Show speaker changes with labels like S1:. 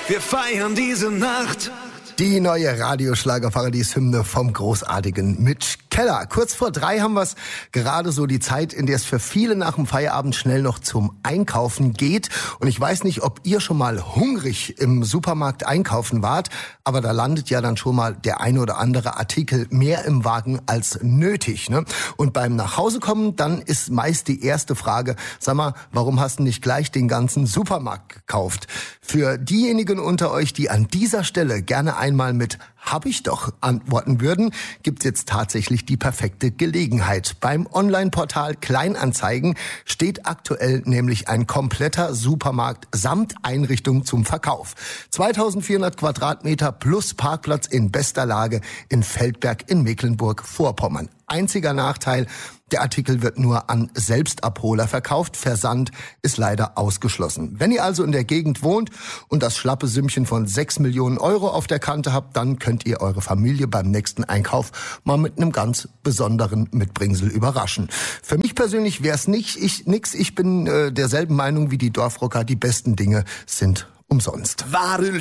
S1: Wir feiern diese Nacht.
S2: Die neue Radioschlagerparadies-Hymne vom großartigen Mitch Keller. Kurz vor 3 haben wir es gerade so die Zeit, in der es für viele nach dem Feierabend schnell noch zum Einkaufen geht. Und ich weiß nicht, ob ihr schon mal hungrig im Supermarkt einkaufen wart, aber da landet ja dann schon mal der eine oder andere Artikel mehr im Wagen als nötig, ne? Und beim Nachhausekommen, dann ist meist die erste Frage, sag mal, warum hast du nicht gleich den ganzen Supermarkt gekauft? Für diejenigen unter euch, die an dieser Stelle gerne einmal mit "Hab ich doch" antworten würden, gibt's jetzt tatsächlich die perfekte Gelegenheit. Beim Online-Portal Kleinanzeigen steht aktuell nämlich ein kompletter Supermarkt samt Einrichtung zum Verkauf. 2400 Quadratmeter plus Parkplatz in bester Lage in Feldberg in Mecklenburg-Vorpommern. Einziger Nachteil, der Artikel wird nur an Selbstabholer verkauft. Versand ist leider ausgeschlossen. Wenn ihr also in der Gegend wohnt und das schlappe Sümmchen von 6 Millionen Euro auf der Kante habt, dann könnt ihr eure Familie beim nächsten Einkauf mal mit einem ganz besonderen Mitbringsel überraschen. Für mich persönlich wäre es nix. Ich bin derselben Meinung wie die Dorfrocker. Die besten Dinge sind umsonst.
S1: Varulv